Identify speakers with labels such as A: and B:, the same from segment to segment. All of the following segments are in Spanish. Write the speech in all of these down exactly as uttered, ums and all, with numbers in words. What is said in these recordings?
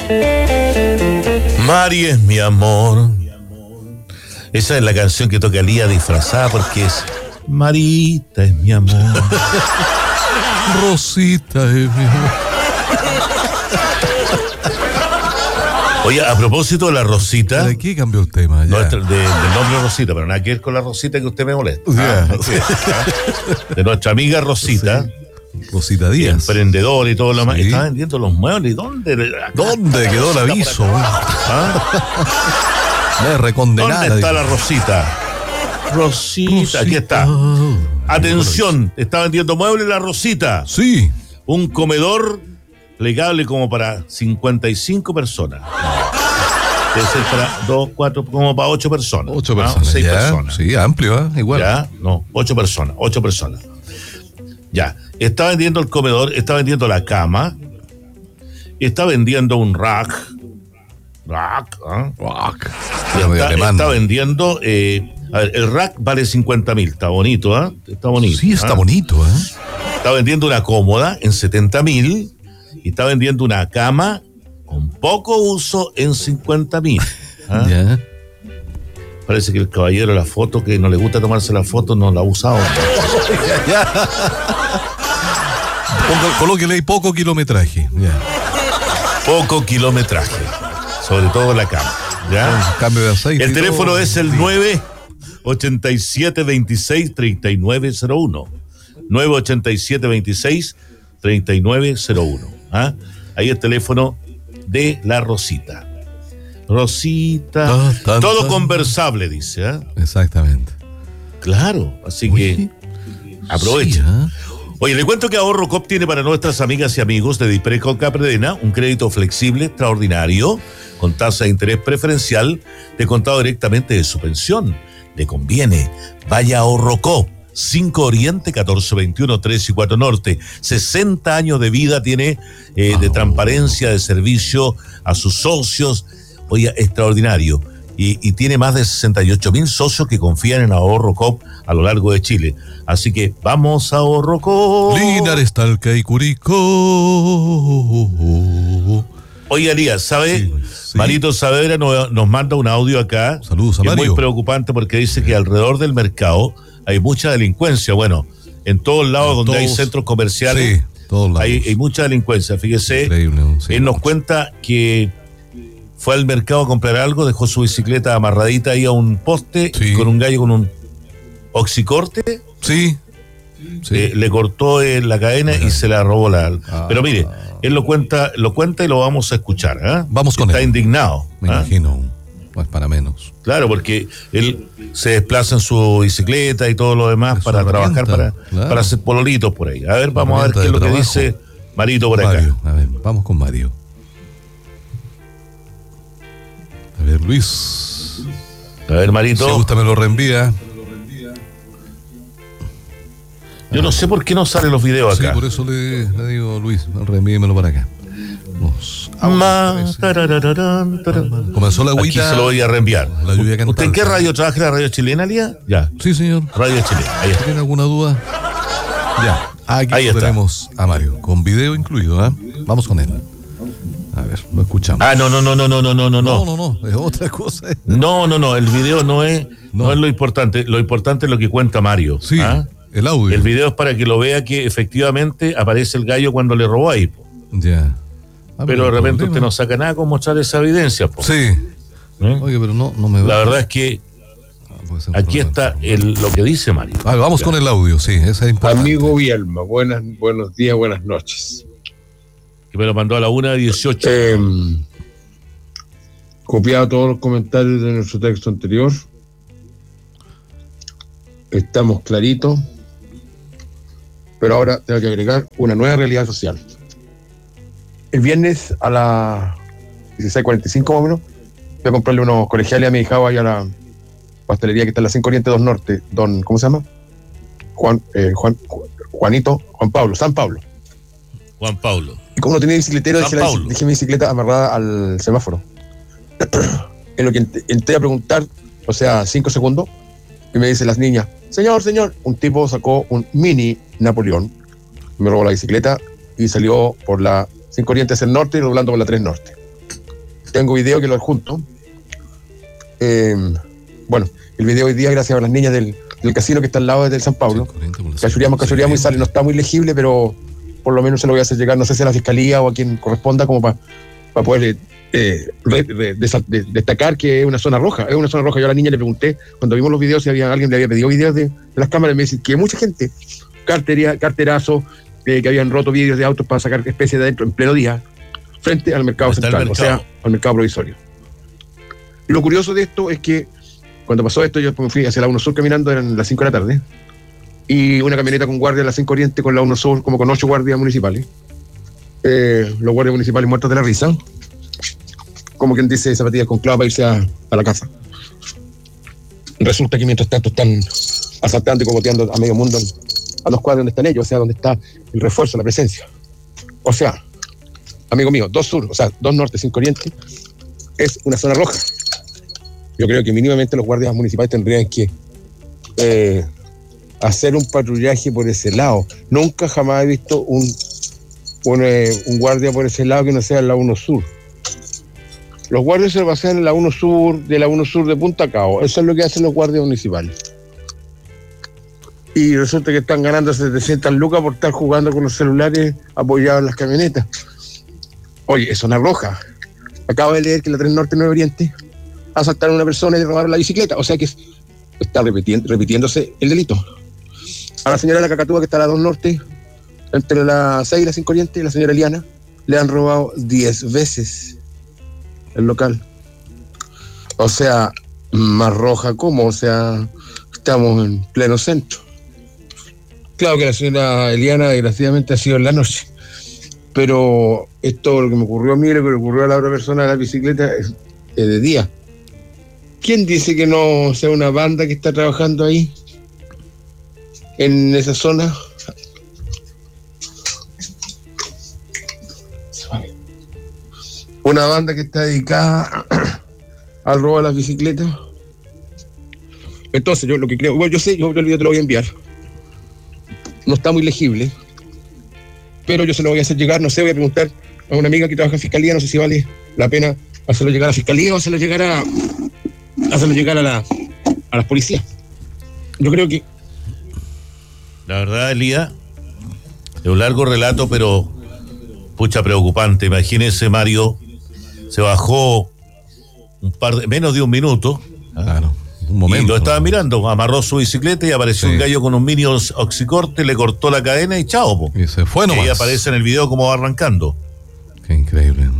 A: Mari es mi amor. Esa es la canción que toca Lía disfrazada porque es Marita es mi amor.
B: Rosita es mi amor.
A: Oye, a propósito de la Rosita.
B: ¿De qué cambió el tema? Ya.
A: No, de, de, del nombre Rosita, pero nada que ver con la Rosita que usted me molesta.
B: Yeah.
A: Ah, okay, ¿ah? De nuestra amiga Rosita.
B: Sí. Rosita Díaz.
A: Emprendedor y todo lo
B: sí.
A: más. Está vendiendo los muebles. ¿Dónde? Acá,
B: ¿Dónde
A: acá,
B: quedó el aviso?
A: ¿Ah?
B: Me recondenada.
A: ¿Dónde está la Rosita? Rosita, Rosita, aquí está. Atención, está vendiendo muebles la Rosita.
B: Sí.
A: Un comedor plegable como para cincuenta y cinco personas. Debe ser para dos, cuatro, como para ocho personas.
B: Ocho personas.
A: ¿Ah? Seis
B: ya,
A: personas.
B: Sí, amplio, ¿eh? Igual.
A: Ya, no, ocho personas, ocho personas. Ya, está vendiendo el comedor, está vendiendo la cama, está vendiendo un rack. Rack, ¿eh?
B: Rack.
A: Está, está vendiendo, eh, a ver, el rack vale cincuenta mil, está bonito, ¿eh? Está bonito.
B: Sí, está
A: ¿eh?
B: bonito, ¿eh?
A: Está vendiendo una cómoda en setenta mil y está vendiendo una cama con poco uso en cincuenta mil. ¿eh?
B: Ya.
A: Parece que el caballero de la foto, que no le gusta tomarse la foto, no la ha usado.
B: Colóquele ahí poco kilometraje. Ya.
A: Poco kilometraje. Sobre todo la cama. ¿Ya?
B: Cambio de aceite.
A: El teléfono
B: todo.
A: es el nueve ochenta y siete veintiséis treinta y nueve cero uno. nueve ochenta y siete veintiséis treinta y nueve cero uno. ¿Ah? Ahí el teléfono de la Rosita. Rosita. Ah, tan, todo tan, conversable, dice. ¿eh?
B: Exactamente.
A: Claro, así Oye, que aprovecha. Sí, ¿eh? Oye, le cuento que Ahorro Cop tiene para nuestras amigas y amigos de Dispreco Capredena un crédito flexible extraordinario con tasa de interés preferencial de contado directamente de su pensión. Le conviene. Vaya a Ahorro Cop. cinco Oriente, catorce veintiuno, tres y cuatro Norte. sesenta años de vida tiene eh, de transparencia, de servicio a sus socios. Oye, extraordinario. Y, y tiene más de sesenta y ocho mil socios que confían en Ahorro Cop a lo largo de Chile. Así que vamos a Ahorro Cop.
B: Linares, Talca y Curicó.
A: Oye, Elías, ¿sabe? Sí, sí. Marito Saavedra nos, nos manda un audio acá.
B: Saludos a
A: que
B: Mario.
A: Es muy preocupante porque dice sí. que alrededor del mercado hay mucha delincuencia. Bueno, en todos lados en donde todos, hay centros comerciales,
B: sí, todos lados.
A: Hay, hay mucha delincuencia. Fíjese,
B: Increíble, sí,
A: él nos mucho. cuenta que fue al mercado a comprar algo, dejó su bicicleta amarradita ahí a un poste sí. con un gallo con un oxicorte.
B: Sí. sí.
A: Eh, le cortó eh, la cadena Ajá. y se la robó la. Ah. Pero mire, él lo cuenta, lo cuenta y lo vamos a escuchar. ¿eh?
B: Vamos con
A: Está
B: él.
A: Está indignado.
B: Me
A: ¿eh?
B: imagino. No es para menos.
A: Claro, porque él se desplaza en su bicicleta y todo lo demás es para trabajar, para, claro. para hacer pololitos por ahí. A ver, vamos a ver qué es lo trabajo. que dice Marito por
B: Mario,
A: acá.
B: A ver, vamos con Mario. A ver, Luis.
A: A ver, Marito.
B: Si gusta me lo reenvía.
A: Yo no sé por qué no salen los videos acá.
B: Sí, por eso le, le digo, Luis, reenvíemelo para acá. Nos...
A: Ma,
B: comenzó la agüita.
A: Aquí se lo voy a reenviar.
B: La lluvia cantante.
A: ¿Usted en qué radio trabaja? ¿La radio chilena, Lía? Ya.
B: Sí, señor.
A: Radio chilena. Ahí está.
B: ¿Tiene alguna duda? Ya. Aquí
A: Ahí está.
B: tenemos a Mario, con video incluido. ¿eh? Vamos con él. A ver, lo escuchamos.
A: Ah, no, no, no, no, no, no, no, no.
B: No, no, no, es otra cosa.
A: No, no, no, el video no es, no. no es lo importante. Lo importante es lo que cuenta Mario.
B: Sí,
A: ¿ah?
B: el audio.
A: El video es para que lo vea que efectivamente aparece el gallo cuando le robó ahí. Po.
B: Ya.
A: Ah, pero de repente usted no saca nada con mostrar esa evidencia. Po.
B: Sí.
A: ¿Eh?
B: Oye, pero no, no me
A: La verdad es que ah, aquí está el, lo que dice Mario.
B: Ah, vamos ya. con el audio, sí, esa es importante.
C: Amigo Bielma, buenas, buenos días, buenas noches.
A: Que me lo mandó a la una dieciocho.
C: Eh, copiado todos los comentarios de nuestro texto anterior. Estamos claritos. Pero ahora tengo que agregar una nueva realidad social. El viernes a las dieciséis cuarenta y cinco más o menos, voy a comprarle unos colegiales a mi hija allá a la pastelería que está en la cinco Oriente dos Norte. Don, ¿cómo se llama? Juan, eh, Juan, Juanito, Juan Pablo, San Pablo.
A: Juan Pablo.
C: Y como no tenía bicicletero, dejé, la, dejé mi bicicleta amarrada al semáforo. En lo que ent- entré a preguntar, o sea, cinco segundos, y me dicen las niñas, señor, señor, un tipo sacó un mini Napoleón, me robó la bicicleta y salió por la cinco Oriente hacia el norte y doblando por la tres Norte. tengo video que lo adjunto. Eh, bueno, el video hoy día, gracias a las niñas del, del casino que está al lado del San Pablo. Cachureamos, cachureamos y sale, no está muy legible, pero por lo menos se lo voy a hacer llegar, no sé si a la fiscalía o a quien corresponda, como para pa poder eh, re, re, desa, de, destacar que es una zona roja. Es una zona roja. Yo a la niña le pregunté, cuando vimos los videos, si había alguien le había pedido videos de, de las cámaras, y me dice que mucha gente, cartería, carterazo, eh, que habían roto vídeos de autos para sacar especies de adentro en pleno día, frente al mercado central, mercado? o sea, al mercado provisorio. Y lo curioso de esto es que cuando pasó esto, yo me fui hacia la uno Sur caminando, eran las cinco de la tarde, y una camioneta con guardia en la cinco Oriente con la uno Sur, como con ocho guardias municipales. Eh, los guardias municipales muertos de la risa, como quien dice, zapatillas con clavo para irse a, a la casa. Resulta que mientras tanto están asaltando y cogoteando a medio mundo a los cuadros donde están ellos, o sea, donde está el refuerzo, la presencia. O sea, amigo mío, dos sur, o sea, dos norte, cinco oriente, es una zona roja. Yo creo que mínimamente los guardias municipales tendrían que eh, hacer un patrullaje por ese lado. Nunca jamás he visto un, un, eh, un guardia por ese lado que no sea en la uno Sur. Los guardias se pasean en la uno Sur, de la uno Sur de Punta Cabo. Eso es lo que hacen los guardias municipales. Y resulta que están ganando setecientas lucas por estar jugando con los celulares apoyados en las camionetas. Oye, es zona roja. Acabo de leer que la tres Norte nueve Oriente asaltaron a una persona y le robaron la bicicleta. O sea que está repitiendo, repitiéndose el delito. A la señora de la Cacatúa, que está a la dos Norte, entre la seis y la cinco Oriente, la señora Eliana, le han robado diez veces el local. O sea, más roja como, o sea, estamos en pleno centro. Claro que la señora Eliana desgraciadamente ha sido en la noche, pero esto, lo que me ocurrió a mí, lo que le ocurrió a la otra persona de la bicicleta, es, es de día. ¿Quién dice que no sea una banda que está trabajando ahí, en esa zona? Una banda que está dedicada al robo de las bicicletas. Entonces, yo lo que creo, bueno, yo sé, yo, yo te lo voy a enviar. No está muy legible, pero yo se lo voy a hacer llegar, no sé, voy a preguntar a una amiga que trabaja en fiscalía, no sé si vale la pena hacerlo llegar a la fiscalía o hacerlo llegar a hacerlo llegar a la a las policías. Yo creo que
A: la verdad, Elías, es un largo relato, pero pucha, preocupante. Imagínese, Mario, se bajó un par de, menos de un minuto.
B: Claro, un momento.
A: Y lo estaba mirando, amarró su bicicleta y apareció sí. un gallo con un mini oxicorte, le cortó la cadena y chao, po.
B: Y se fue nomás.
A: Y aparece en el video como va arrancando.
B: Qué increíble.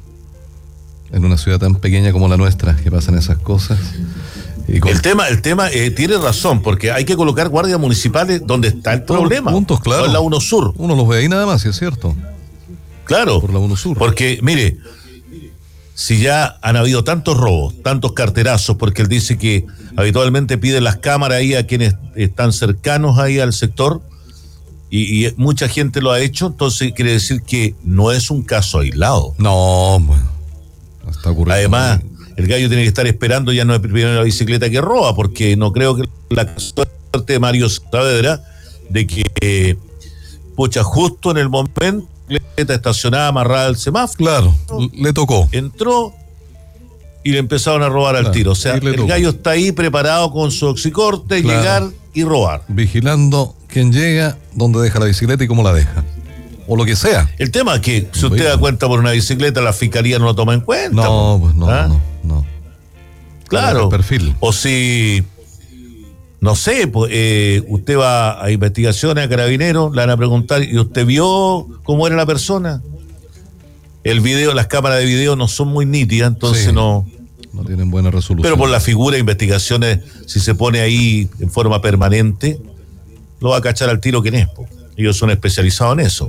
B: En una ciudad tan pequeña como la nuestra, que pasan esas cosas. Y con... El tema, el tema eh, tiene razón, porque hay que colocar guardias municipales donde está el Todos
A: problema.
B: Puntos, claro.
A: En la uno Sur.
B: Uno los ve ahí nada más, si es cierto.
A: Claro.
B: Por la uno Sur.
A: Porque, mire, si ya han habido tantos robos, tantos carterazos, porque él dice que habitualmente pide las cámaras ahí a quienes están cercanos ahí al sector, y, y mucha gente lo ha hecho, entonces quiere decir que no es un caso aislado.
B: No, bueno, está ocurriendo.
A: Además, el gallo tiene que estar esperando, ya no es primero la bicicleta que roba, porque no creo que la suerte de Mario Saavedra de que, eh, pucha, justo en el momento, la bicicleta estacionada, amarrada al semáforo.
B: Claro, le tocó.
A: Entró y le empezaron a robar claro, al tiro. O sea, el tocó. Gallo está ahí preparado con su oxicorte, claro. llegar y robar.
B: Vigilando quién llega, dónde deja la bicicleta y cómo la deja. O lo que sea.
A: El tema es que si usted da cuenta por una bicicleta, la fiscalía no lo toma en cuenta.
B: No, pues no, ¿ah? no, no.
A: Claro.
B: El perfil.
A: O si, no sé, pues, eh, usted va a investigaciones, a carabineros, le van a preguntar, ¿y usted vio cómo era la persona? El video, las cámaras de video no son muy nítidas, entonces sí, no...
B: No tienen buena resolución.
A: Pero por la figura de investigaciones, si se pone ahí en forma permanente, lo va a cachar al tiro quién es, po. Ellos son especializados en eso.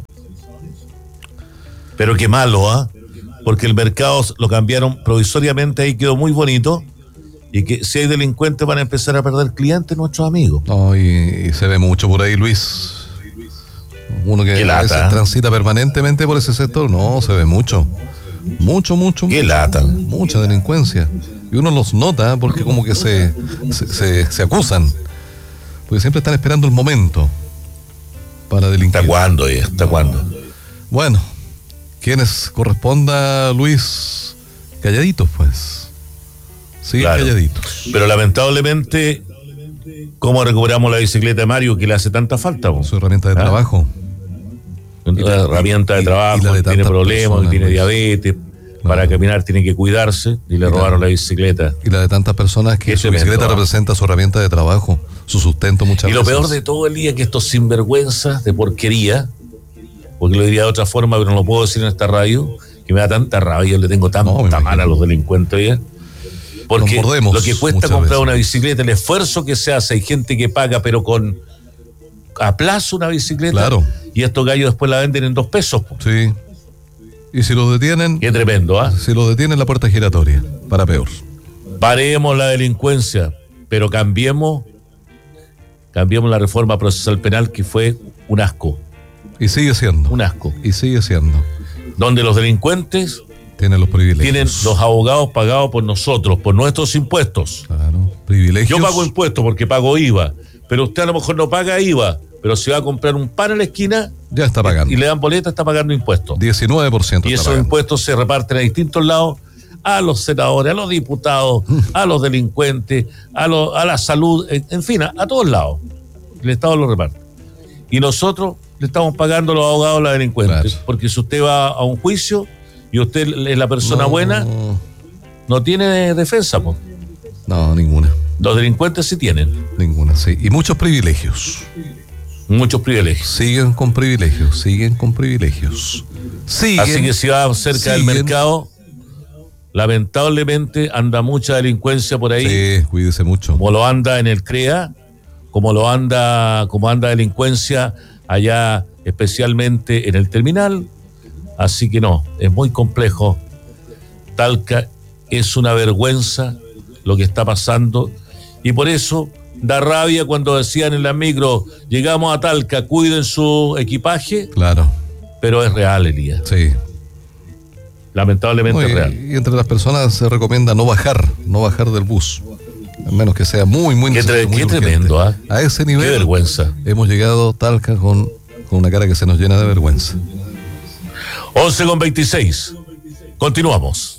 A: Pero qué malo, ¿ah? ¿eh? Porque el mercado lo cambiaron provisoriamente, ahí quedó muy bonito, y que si hay delincuentes van a empezar a perder clientes nuestros amigos.
B: No, y, y se ve mucho por ahí, Luis. Uno que a veces transita permanentemente por ese sector, no, se ve mucho. Mucho, mucho,
A: qué
B: mucho,
A: lata.
B: Mucha delincuencia. Y uno los nota porque como que se, se, se, se acusan. Porque siempre están esperando el momento para delinquir.
A: ¿Hasta cuándo? ¿Hasta
B: no.
A: cuándo?
B: Bueno, quienes corresponda, Luis, calladitos, pues. Siguen claro. calladitos.
A: Pero lamentablemente, ¿cómo recuperamos la bicicleta de Mario que le hace tanta falta?
B: Su herramienta de ¿Ah? trabajo.
A: La herramienta de trabajo, y, y de tiene problemas, personas, tiene pues. diabetes, no. para caminar tiene que cuidarse y le y robaron la, la bicicleta.
B: Y la de tantas personas que su bicicleta evento, representa su herramienta de trabajo, su sustento muchas
A: y
B: veces.
A: Y lo peor de todo el día es que estos sinvergüenzas de porquería, porque lo diría de otra forma, pero no lo puedo decir en esta radio, que me da tanta rabia, yo le tengo tanta no, mala a los delincuentes ya. Porque lo que cuesta comprar veces. una bicicleta, el esfuerzo que se hace, hay gente que paga, pero con a plazo una bicicleta,
B: claro.
A: y estos gallos después la venden en dos pesos. Po.
B: Sí. Y si lo detienen...
A: Qué tremendo, ¿ah? ¿eh?
B: Si lo detienen, la puerta giratoria, para peor.
A: Paremos la delincuencia, pero cambiemos, cambiemos la reforma procesal penal, que fue un asco.
B: Y sigue siendo.
A: Un asco.
B: Y sigue siendo.
A: Donde los delincuentes...
B: Tienen los privilegios.
A: Tienen los abogados pagados por nosotros, por nuestros impuestos.
B: Claro, privilegios.
A: Yo pago impuestos porque pago I V A, pero usted a lo mejor no paga I V A, pero si va a comprar un pan en la esquina...
B: Ya está pagando.
A: Y le dan boleta, está pagando impuestos.
B: diecinueve por ciento
A: Y esos
B: pagando.
A: impuestos se reparten a distintos lados, a los senadores, a los diputados, a los delincuentes, a, lo, a la salud, en, en fin, a, a todos lados. El Estado lo reparte. Y nosotros le estamos pagando a los abogados a los delincuentes. Claro. Porque si usted va a un juicio... y usted es la persona no, buena, no tiene defensa, po.
B: No, ninguna.
A: Los delincuentes sí tienen.
B: Ninguna, sí. Y muchos privilegios.
A: Muchos privilegios.
B: Siguen con privilegios, siguen con privilegios. Siguen,
A: Así que si va cerca siguen. del mercado, lamentablemente anda mucha delincuencia por ahí.
B: Sí, cuídese mucho.
A: Como lo anda en el CREA, como lo anda, como anda delincuencia allá, especialmente en el terminal. Así que no, es muy complejo. Talca es una vergüenza lo que está pasando, y por eso da rabia cuando decían en la micro, llegamos a Talca, cuiden su equipaje.
B: Claro.
A: Pero es real, Elías.
B: Sí.
A: Lamentablemente
B: no, y,
A: es real.
B: Y entre las personas se recomienda no bajar, no bajar del bus, a menos que sea muy, muy
A: Qué,
B: necesario.
A: tre-
B: muy
A: qué
B: urgente.
A: tremendo, ¿ah?
B: A ese nivel.
A: Qué vergüenza.
B: Hemos llegado Talca con, con una cara que se nos llena de vergüenza.
A: once con veintiséis. Continuamos.